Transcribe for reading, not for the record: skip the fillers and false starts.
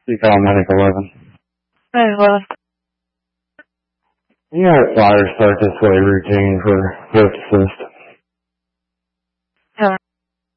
You call Medic 11. Medic 11. You got a fire start this way routine for lift assist.